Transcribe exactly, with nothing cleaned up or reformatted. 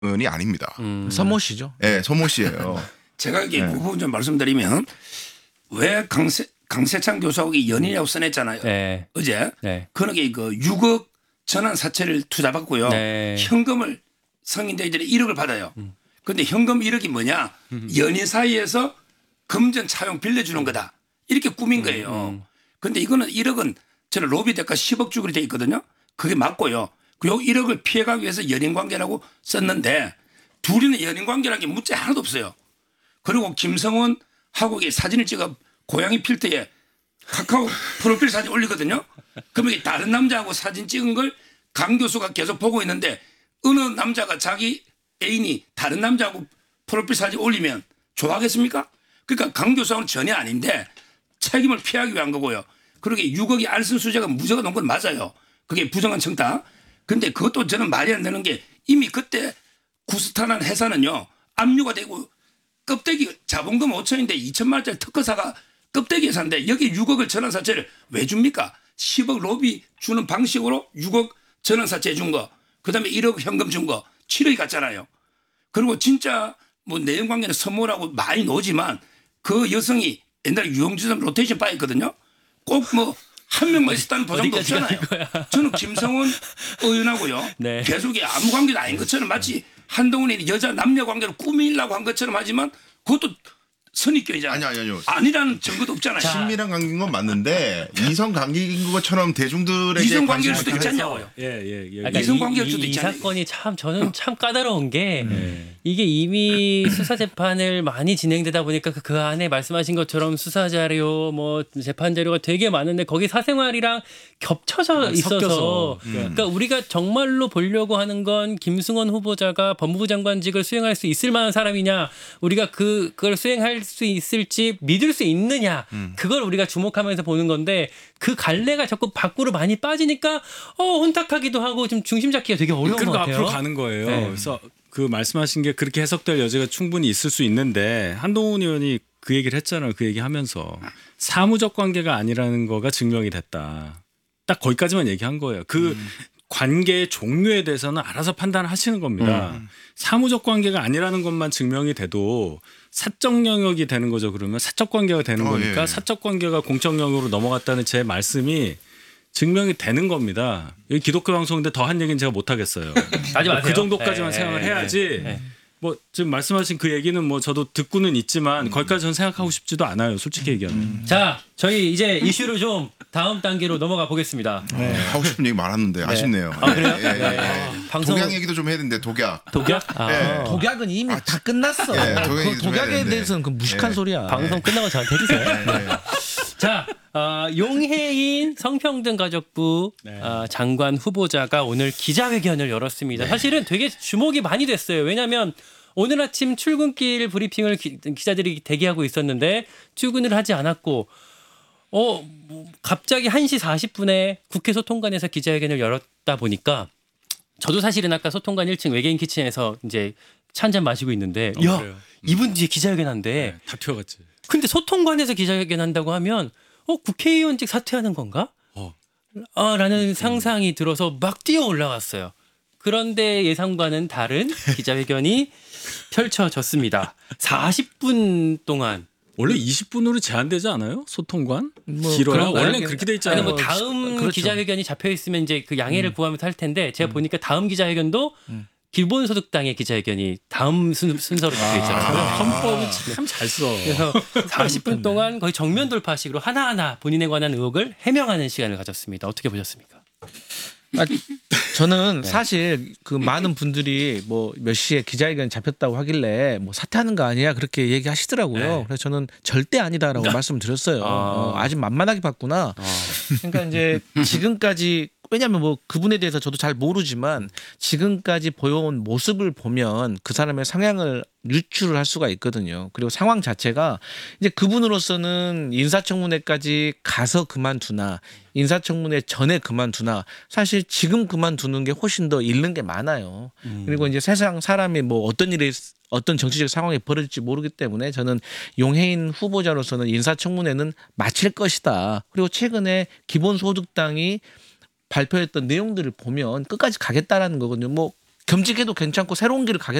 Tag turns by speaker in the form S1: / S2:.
S1: 의원이 아닙니다.
S2: 음. 서모 씨죠.
S1: 네, 서모 씨예요.
S3: 제가 이게
S1: 네.
S3: 그 부분 좀 말씀드리면 왜 강세, 강세찬 교수하고 연인이라고 써냈잖아요.
S4: 네.
S3: 어제.
S4: 네.
S3: 그게 그 육억 전환 사채를 투자받고요.
S4: 네.
S3: 현금을 성인들이 일억을 받아요. 그런데 현금 일억이 뭐냐. 연인 사이에서 금전 차용 빌려주는 거다. 이렇게 꾸민 거예요. 그런데 이거는 일억은 저는 로비 대가 십억 주기로 돼 있거든요. 그게 맞고요. 그리고 일억을 피해가기 위해서 연인 관계라고 썼는데 둘이는 연인 관계라는 게 문제 하나도 없어요. 그리고 김성원하고 사진을 찍어 고양이 필터에 카카오 프로필 사진 올리거든요. 그러면 다른 남자하고 사진 찍은 걸 강 교수가 계속 보고 있는데 어느 남자가 자기 애인이 다른 남자하고 프로필 사진 올리면 좋아하겠습니까? 그러니까 강 교수하고는 전혀 아닌데 책임을 피하기 위한 거고요. 그러게 육억이 알선수재가 무죄가 나온 건 맞아요. 그게 부정한 청탁. 근데 그것도 저는 말이 안 되는 게 이미 그때 구스탄한 회사는요. 압류가 되고 껍데기 자본금 오천인데 이천만 원짜리 특허사가 껍데기 회사인데 여기 육억을 전환사채를 왜 줍니까? 십억 로비 주는 방식으로 육억 전환사채 준 거. 그다음에 일억 현금 준 거. 칠억이 갔잖아요. 그리고 진짜 뭐 내연 관계는 선모라고 많이 나오지만 그 여성이 옛날에 유영주점 로테이션 바 있거든요. 꼭 뭐 한 명만 있었다는 보장도 없잖아요. 저는 김성원 의원하고요.
S4: 네.
S3: 계속 아무 관계도 아닌 것처럼 마치 한동훈이 여자 남녀 관계로 꾸미려고 한 것처럼 하지만 그것도 선입견이잖아요.
S1: 아니, 아니, 아니요.
S3: 아니라는 증거도 없잖아요.
S1: 친밀한 관계인 건 맞는데 이성 관계인 것처럼 대중들에게
S3: 이성 관계일 수도
S1: 관심을
S3: 있잖아요.
S2: 예, 예, 예.
S4: 그러니까
S3: 이성
S4: 이,
S3: 관계일
S4: 이,
S3: 수도
S4: 이
S3: 있잖아요.
S4: 사건이 참 저는 참 까다로운 게
S2: 네.
S4: 이게 이미 수사 재판을 많이 진행되다 보니까 그, 그 안에 말씀하신 것처럼 수사 자료 뭐 재판 자료가 되게 많은데 거기 사생활이랑 겹쳐져
S2: 아,
S4: 있어서
S2: 섞여서.
S4: 그러니까 우리가 정말로 보려고 하는 건 김승원 후보자가 법무부 장관직을 수행할 수 있을 만한 사람이냐 우리가 그 그걸 수행할 수 있을지 믿을 수 있느냐 그걸 우리가 주목하면서 보는 건데 그 갈래가 자꾸 밖으로 많이 빠지니까 어 혼탁하기도 하고 좀 중심 잡기가 되게 어려운
S2: 그리고
S4: 것 같아요.
S2: 앞으로 가는 거예요.
S4: 네.
S2: 그래서 그 말씀하신 게 그렇게 해석될 여지가 충분히 있을 수 있는데 한동훈 의원이 그 얘기를 했잖아요. 그 얘기하면서 사무적 관계가 아니라는 거가 증명이 됐다. 딱 거기까지만 얘기한 거예요. 그 음. 관계의 종류에 대해서는 알아서 판단하시는 겁니다. 음. 사무적 관계가 아니라는 것만 증명이 돼도 사적 영역이 되는 거죠. 그러면 사적 관계가 되는
S1: 어,
S2: 거니까
S1: 예.
S2: 사적 관계가 공적 영역으로 넘어갔다는 제 말씀이 증명이 되는 겁니다. 여기 기독교 방송인데 더 한 얘기는 제가 못 하겠어요.
S4: 하지 마세요.
S2: 그 정도까지만
S4: 네,
S2: 생각을
S4: 네,
S2: 해야지.
S4: 네.
S2: 뭐 지금 말씀하신 그 얘기는 뭐 저도 듣고는 있지만 음. 거기까지 저는 생각하고 싶지도 않아요. 솔직히 얘기하면. 음.
S4: 자, 저희 이제 이슈로 좀 다음 단계로 넘어가 보겠습니다.
S1: 네. 하고 싶은 얘기 많았는데 아쉽네요.
S4: 아, 그래요?
S1: 예, 예, 예.
S4: 네. 방송
S1: 독약 얘기도 좀 해야 되는데 독약.
S4: 독약? 아.
S1: 예.
S5: 독약은 이미
S1: 아,
S5: 다 끝났어.
S1: 예, 독약
S5: 그
S1: 얘기 좀 해야
S5: 독약에
S1: 되는데.
S5: 대해서는 그 무식한
S1: 예.
S5: 소리야.
S4: 방송 끝나고 저한테 해주세요.
S1: 예, 예.
S4: 자, 어, 용해인 성평등가족부
S2: 네.
S4: 어, 장관 후보자가 오늘 기자회견을 열었습니다. 사실은 되게 주목이 많이 됐어요. 왜냐하면 오늘 아침 출근길 브리핑을 기, 기자들이 대기하고 있었는데 출근을 하지 않았고 어, 뭐 갑자기 한 시 사십 분에 국회 소통관에서 기자회견을 열었다 보니까 저도 사실은 아까 소통관 일 층 외계인 키친에서 이제 차 한잔 마시고 있는데
S2: 어,
S4: 야,
S2: 그래요?
S4: 이분 뒤에 기자회견 한대.
S2: 네, 다 튀어갔지.
S4: 근데 소통관에서 기자회견 한다고 하면 어 국회의원직 사퇴하는 건가?
S2: 어.
S4: 아, 라는 상상이 들어서 막 뛰어 올라왔어요. 그런데 예상과는 다른 기자회견이 펼쳐졌습니다. 사십 분 동안.
S2: 원래 이십 분으로 제한되지 않아요? 소통관?
S5: 뭐
S2: 길어요?
S5: 그런가요?
S2: 원래 그렇게 돼
S4: 아니
S2: 있잖아요.
S4: 뭐 다음
S5: 그렇죠.
S4: 기자회견이 잡혀 있으면 이제 그 양해를 구하면서 할 텐데 제가 보니까 다음 기자회견도 기본소득당의 기자회견이 다음 순, 순서로 잡혀 있잖아요.
S2: 아, 헌법을 참 잘 써.
S4: 그래서 사십 분 동안 거의 정면 돌파식으로 하나하나 본인에 관한 의혹을 해명하는 시간을 가졌습니다. 어떻게 보셨습니까?
S5: 아, 저는 사실 그 많은 분들이 뭐 몇 시에 기자회견 잡혔다고 하길래 뭐 사퇴하는 거 아니야 그렇게 얘기하시더라고요.
S4: 네.
S5: 그래서 저는 절대 아니다라고 말씀을 드렸어요.
S4: 아.
S5: 어, 아직 만만하게 봤구나.
S4: 어.
S5: 그러니까 이제 지금까지 왜냐하면 뭐 그분에 대해서 저도 잘 모르지만 지금까지 보여온 모습을 보면 그 사람의 성향을 유추를 할 수가 있거든요. 그리고 상황 자체가 이제 그분으로서는 인사청문회까지 가서 그만두나 인사청문회 전에 그만두나 사실 지금 그만두는 게 훨씬 더 잃는 게 많아요.
S4: 음.
S5: 그리고 이제 세상 사람이 뭐 어떤 일이 어떤 정치적 상황이 벌어질지 모르기 때문에 저는 용해인 후보자로서는 인사청문회는 마칠 것이다. 그리고 최근에 기본소득당이 발표했던 내용들을 보면 끝까지 가겠다라는 거거든요. 뭐 겸직해도 괜찮고 새로운 길을 가겠다.